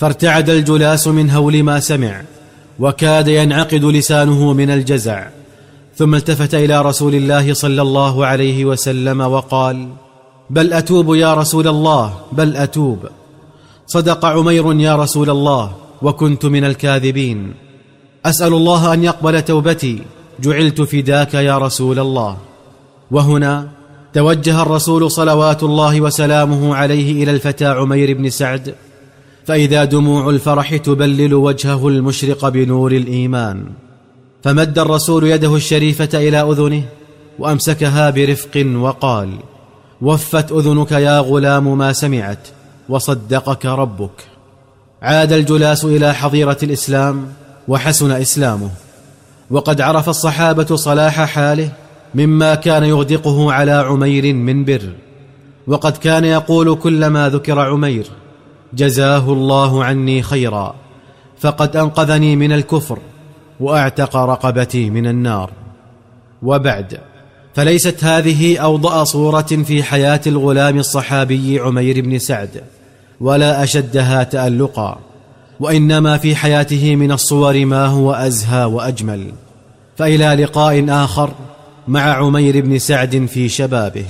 فارتعد الجلاس من هول ما سمع، وكاد ينعقد لسانه من الجزع، ثم التفت إلى رسول الله صلى الله عليه وسلم وقال: بل أتوب يا رسول الله، بل أتوب. صدق عمير يا رسول الله، وكنت من الكاذبين. أسأل الله أن يقبل توبتي، جعلت فداك يا رسول الله. وهنا توجه الرسول صلوات الله وسلامه عليه إلى الفتى عمير بن سعد، فإذا دموع الفرح تبلل وجهه المشرق بنور الإيمان، فمد الرسول يده الشريفة إلى أذنه وأمسكها برفق وقال: وفت أذنك يا غلام ما سمعت، وصدقك ربك. عاد الجلاس إلى حظيرة الإسلام وحسن إسلامه، وقد عرف الصحابة صلاح حاله مما كان يغدقه على عمير من بر، وقد كان يقول كلما ذكر عمير: جزاه الله عني خيرا، فقد أنقذني من الكفر وأعتق رقبتي من النار. وبعد، فليست هذه أوضأ صورة في حياة الغلام الصحابي عمير بن سعد، ولا أشدها تألقا، وإنما في حياته من الصور ما هو أزهى وأجمل. فإلى لقاء آخر مع عمير بن سعد في شبابه.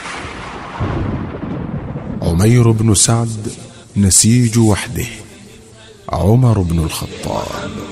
عمير بن سعد نسيج وحده. عمر بن الخطاب.